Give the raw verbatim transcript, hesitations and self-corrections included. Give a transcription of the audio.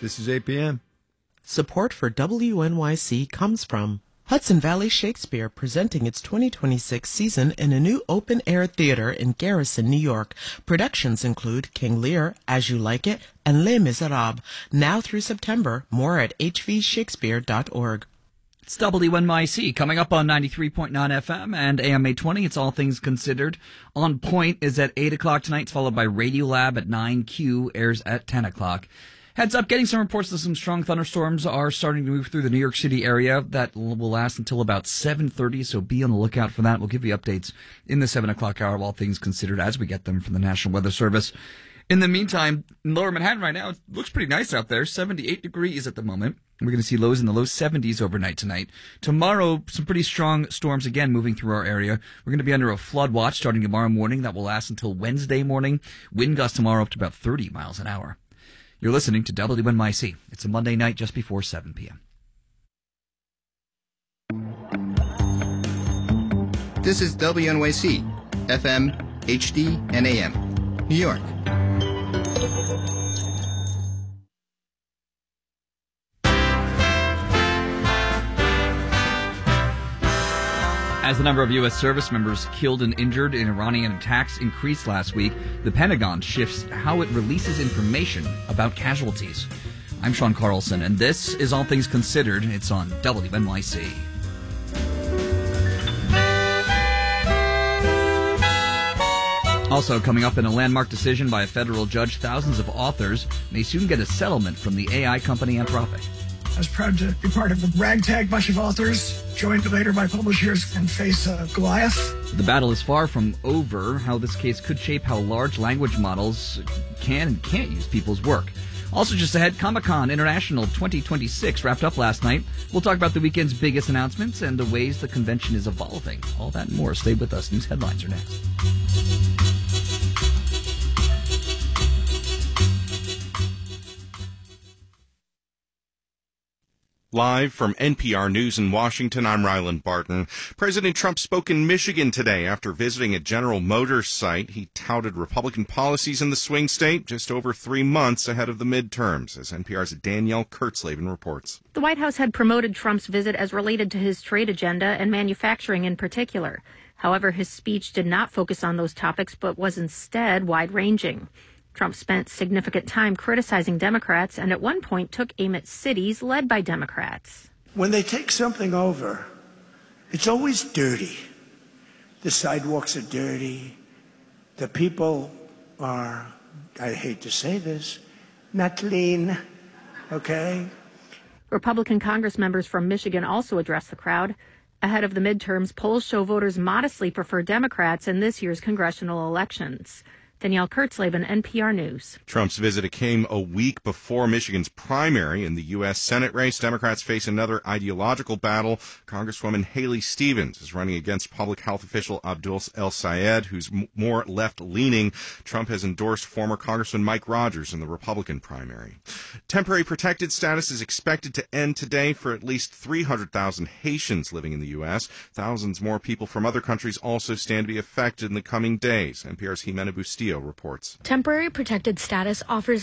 This is eight p.m. Support for W N Y C comes from Hudson Valley Shakespeare, presenting its twenty twenty-six season in a new open-air theater in Garrison, New York. Productions include King Lear, As You Like It, and Les Miserables. Now through September. More at h v shakespeare dot org. It's W N Y C coming up on ninety-three point nine F M and A M eight twenty. It's All Things Considered. On Point is at eight o'clock tonight. It's followed by Radiolab at nine. Q airs at ten o'clock. Heads up, getting some reports that some strong thunderstorms are starting to move through the New York City area. That will last until about seven thirty, so be on the lookout for that. We'll give you updates in the seven o'clock hour of All Things Considered as we get them from the National Weather Service. In the meantime, in Lower Manhattan right now, it looks pretty nice out there. seventy-eight degrees at the moment. We're going to see lows in the low seventies overnight tonight. Tomorrow, some pretty strong storms again moving through our area. We're going to be under a flood watch starting tomorrow morning. That will last until Wednesday morning. Wind gusts tomorrow up to about thirty miles an hour. You're listening to W N Y C. It's a Monday night just before seven p.m. This is W N Y C, F M, H D, and A M, New York. As the number of U S service members killed and injured in Iranian attacks increased last week, the Pentagon shifts how it releases information about casualties. I'm Sean Carlson, and this is All Things Considered. It's on W N Y C. Also coming up in a landmark decision by a federal judge, thousands of authors may soon get a settlement from the A I company Anthropic. I was proud to be part of the ragtag bunch of authors, joined later by publishers, and face uh, Goliath. The battle is far from over. How this case could shape how large language models can and can't use people's work. Also just ahead, Comic-Con International twenty twenty-six wrapped up last night. We'll talk about the weekend's biggest announcements and the ways the convention is evolving. All that and more. Stay with us. News headlines are next. Live from N P R News in Washington, I'm Ryland Barton. President Trump spoke in Michigan today after visiting a General Motors site. He touted Republican policies in the swing state just over three months ahead of the midterms, as N P R's Danielle Kurtzleben reports. The White House had promoted Trump's visit as related to his trade agenda and manufacturing in particular. However, his speech did not focus on those topics, but was instead wide-ranging. Trump spent significant time criticizing Democrats and at one point took aim at cities led by Democrats. When they take something over, it's always dirty. The sidewalks are dirty. The people are, I hate to say this, not clean, okay? Republican Congress members from Michigan also addressed the crowd. Ahead of the midterms, polls show voters modestly prefer Democrats in this year's congressional elections. Danielle Kurtzleben, N P R News. Trump's visit came a week before Michigan's primary in the U S Senate race. Democrats face another ideological battle. Congresswoman Haley Stevens is running against public health official Abdul El-Sayed, who's m- more left-leaning. Trump has endorsed former Congressman Mike Rogers in the Republican primary. Temporary protected status is expected to end today for at least three hundred thousand Haitians living in the U S. Thousands more people from other countries also stand to be affected in the coming days. N P R's Jimena Bustillo reports. Temporary protected status offers